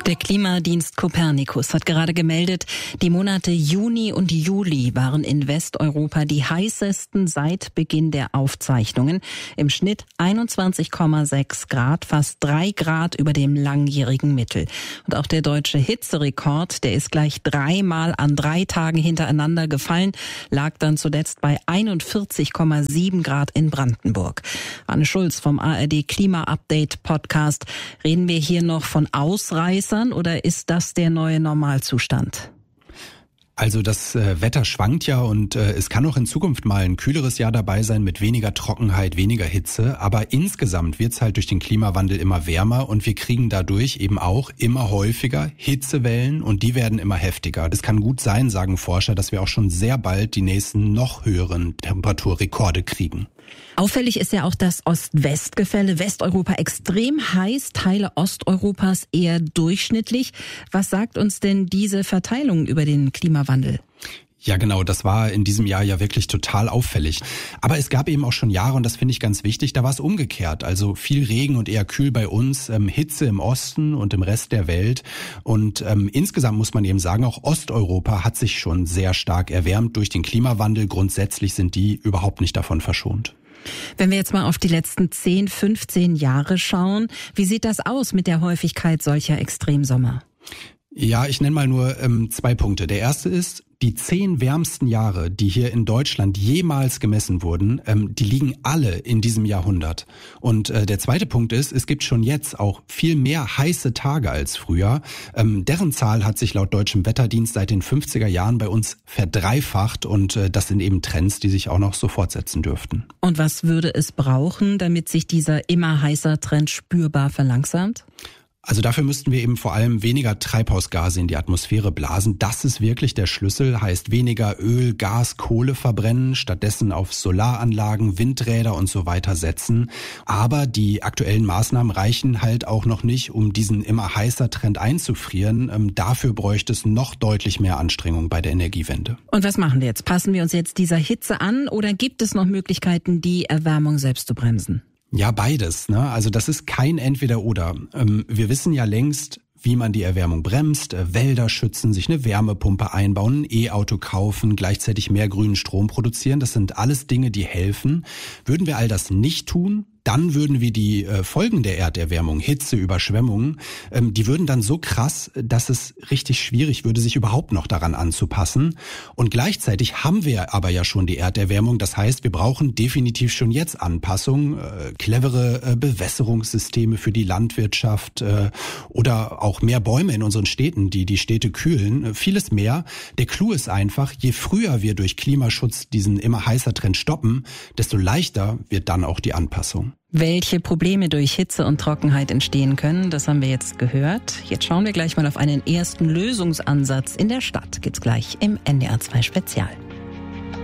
Der Klimadienst Copernicus hat gerade gemeldet, die Monate Juni und Juli waren in Westeuropa die heißesten seit Beginn der Aufzeichnungen. Im Schnitt 21,6 Grad, fast 3 Grad über dem langjährigen Mittel. Und auch der deutsche Hitzerekord, der ist gleich 3-mal an 3 Tagen hintereinander gefallen, lag dann zuletzt bei 41,7 Grad in Brandenburg. Anne Schulz vom ARD Klima-Update Podcast. Reden wir hier noch von Ausreißern oder ist das der neue Normalzustand? Also das Wetter schwankt ja und es kann auch in Zukunft mal ein kühleres Jahr dabei sein mit weniger Trockenheit, weniger Hitze. Aber insgesamt wird es halt durch den Klimawandel immer wärmer und wir kriegen dadurch eben auch immer häufiger Hitzewellen und die werden immer heftiger. Es kann gut sein, sagen Forscher, dass wir auch schon sehr bald die nächsten noch höheren Temperaturrekorde kriegen. Auffällig ist ja auch das Ost-West-Gefälle. Westeuropa extrem heiß, Teile Osteuropas eher durchschnittlich. Was sagt uns denn diese Verteilung über den Klimawandel? Ja genau, das war in diesem Jahr ja wirklich total auffällig. Aber es gab eben auch schon Jahre, und das finde ich ganz wichtig, da war es umgekehrt. Also viel Regen und eher kühl bei uns, Hitze im Osten und im Rest der Welt. Und insgesamt muss man eben sagen, auch Osteuropa hat sich schon sehr stark erwärmt durch den Klimawandel. Grundsätzlich sind die überhaupt nicht davon verschont. Wenn wir jetzt mal auf die letzten 10, 15 Jahre schauen, wie sieht das aus mit der Häufigkeit solcher Extremsommer? Ja, ich nenne mal nur 2 Punkte. Der erste ist, die 10 wärmsten Jahre, die hier in Deutschland jemals gemessen wurden, die liegen alle in diesem Jahrhundert. Und der zweite Punkt ist, es gibt schon jetzt auch viel mehr heiße Tage als früher. Deren Zahl hat sich laut Deutschem Wetterdienst seit den 50er Jahren bei uns verdreifacht und das sind eben Trends, die sich auch noch so fortsetzen dürften. Und was würde es brauchen, damit sich dieser immer heißer Trend spürbar verlangsamt? Also dafür müssten wir eben vor allem weniger Treibhausgase in die Atmosphäre blasen. Das ist wirklich der Schlüssel, heißt weniger Öl, Gas, Kohle verbrennen, stattdessen auf Solaranlagen, Windräder und so weiter setzen. Aber die aktuellen Maßnahmen reichen halt auch noch nicht, um diesen immer heißer Trend einzufrieren. Dafür bräuchte es noch deutlich mehr Anstrengung bei der Energiewende. Und was machen wir jetzt? Passen wir uns jetzt dieser Hitze an oder gibt es noch Möglichkeiten, die Erwärmung selbst zu bremsen? Ja, beides, ne? Also das ist kein Entweder-Oder. Wir wissen ja längst, wie man die Erwärmung bremst, Wälder schützen, sich eine Wärmepumpe einbauen, ein E-Auto kaufen, gleichzeitig mehr grünen Strom produzieren. Das sind alles Dinge, die helfen. Würden wir all das nicht tun, dann würden wir die Folgen der Erderwärmung, Hitze, Überschwemmungen, die würden dann so krass, dass es richtig schwierig würde, sich überhaupt noch daran anzupassen. Und gleichzeitig haben wir aber ja schon die Erderwärmung. Das heißt, wir brauchen definitiv schon jetzt Anpassungen, clevere Bewässerungssysteme für die Landwirtschaft oder auch mehr Bäume in unseren Städten, die die Städte kühlen, vieles mehr. Der Clou ist einfach, je früher wir durch Klimaschutz diesen immer heißer Trend stoppen, desto leichter wird dann auch die Anpassung. Welche Probleme durch Hitze und Trockenheit entstehen können, das haben wir jetzt gehört. Jetzt schauen wir gleich mal auf einen ersten Lösungsansatz in der Stadt. Geht's gleich im NDR 2 Spezial.